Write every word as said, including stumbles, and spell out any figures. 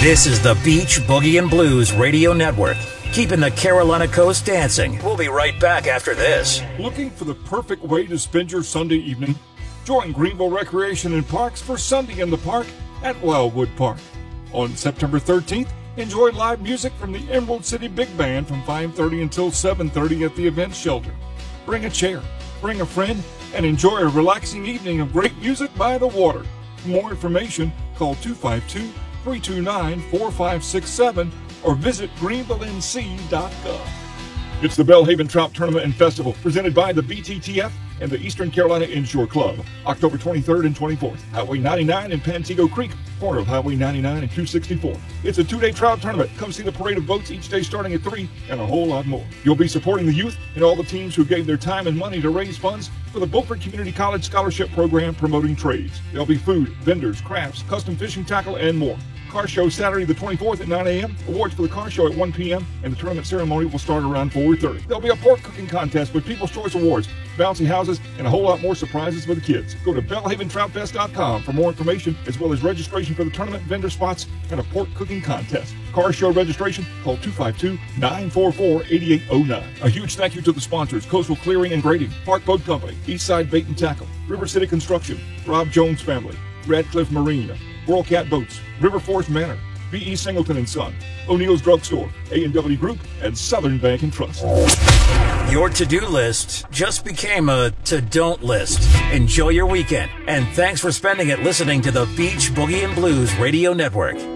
This is the Beach Boogie and Blues Radio Network, keeping the Carolina coast dancing. We'll be right back after this. Looking for the perfect way to spend your Sunday evening? Join Greenville Recreation and Parks for Sunday in the Park at Wildwood Park. On September thirteenth, enjoy live music from the Emerald City Big Band from five thirty until seven thirty at the event shelter. Bring a chair, bring a friend, and enjoy a relaxing evening of great music by the water. For more information, call two five two, three two nine, four five six seven or visit greenville n c dot gov. It's the Belhaven Trout Tournament and Festival, presented by the B T T F and the Eastern Carolina Inshore Club, October twenty-third and twenty-fourth, Highway ninety-nine and Pantego Creek, corner of Highway ninety-nine and two sixty-four. It's a two-day trout tournament. Come see the parade of boats each day starting at three and a whole lot more. You'll be supporting the youth and all the teams who gave their time and money to raise funds for the Beaufort Community College Scholarship Program promoting trades. There'll be food, vendors, crafts, custom fishing tackle, and more. Car show Saturday the twenty-fourth at nine a.m., awards for the car show at one p.m., and the tournament ceremony will start around four thirty. There'll be a pork cooking contest with People's Choice Awards, bouncy houses, and a whole lot more surprises for the kids. Go to belhaven trout fest dot com for more information, as well as registration for the tournament, vendor spots, and a pork cooking contest. Car show registration, call two five two, nine four four, eight eight zero nine. A huge thank you to the sponsors: Coastal Clearing and Grading, Park Boat Company, Eastside Bait and Tackle, River City Construction, Rob Jones Family, Radcliffe Marine, Whirlcat Boats, River Forest Manor, B E. Singleton and Son, O'Neill's Drugstore, A and W Group, and Southern Bank and Trust. Your to-do list just became a to-don't list. Enjoy your weekend, and thanks for spending it listening to the Beach Boogie and Blues Radio Network.